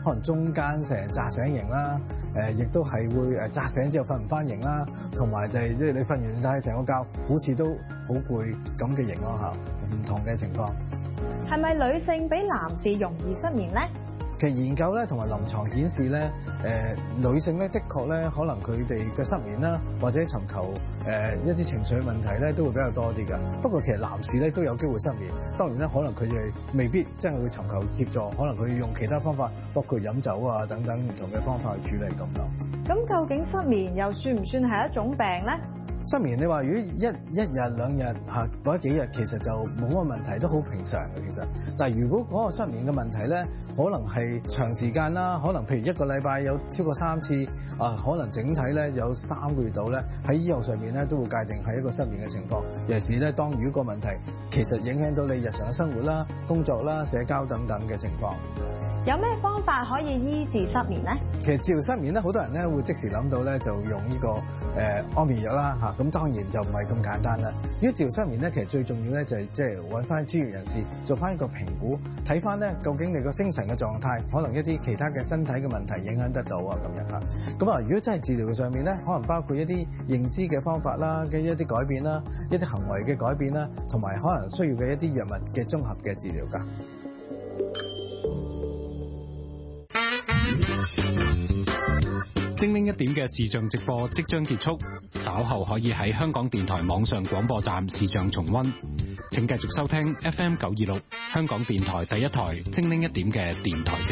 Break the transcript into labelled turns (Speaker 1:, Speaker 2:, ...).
Speaker 1: 可能中間成日扎醒型啦，亦都係會扎醒之後瞓唔翻型啦，同埋就係即係你瞓完晒成個覺，好似都好攰咁嘅型咯嚇，唔同嘅情況。
Speaker 2: 係咪女性比男士容易失眠咧？
Speaker 1: 其實研究咧同埋臨床顯示咧，女性咧的確咧可能佢哋嘅失眠啦，或者尋求一啲情緒問題咧都會比較多啲㗎。不過其實男士咧都有機會失眠，當然咧可能佢哋未必真係會尋求協助，可能佢用其他方法，包括飲酒啊等等唔同嘅方法去處理咁咯。
Speaker 2: 咁究竟失眠又算唔算係一種病咧？
Speaker 1: 失眠你話如果一日兩日嚇或者幾日，其實就冇乜問題，都好平常嘅其實。但係如果嗰個失眠嘅問題咧，可能係長時間啦，可能譬如一個禮拜有超過3次可能整體咧有3個月度咧，喺醫學上面咧都會界定係一個失眠嘅情況。尤其是咧，當如果個問題其實影響到你日常嘅生活啦、工作啦、社交等等嘅情況。
Speaker 2: 有咩方法可以醫治失眠咧？
Speaker 1: 其實治療失眠咧，好多人咧會即時諗到咧就用呢個安眠藥啦嚇，咁當然就唔係咁簡單啦。如果治療失眠咧，其實最重要咧就係即係揾翻專業人士做翻一個評估，睇翻咧究竟你個精神嘅狀態，可能一啲其他嘅身體嘅問題影響得到啊咁樣嚇。咁啊，如果真係治療嘅上面咧，可能包括一啲認知嘅方法啦嘅一啲改變啦，一啲行為嘅改變啦，同埋可能需要嘅一啲藥物嘅綜合嘅治療㗎。
Speaker 3: 精靈一點嘅視像直播即將結束，稍後可以喺香港電台網上廣播站視像重溫。請繼續收聽 FM 926香港電台第一台精靈一點嘅電台直播。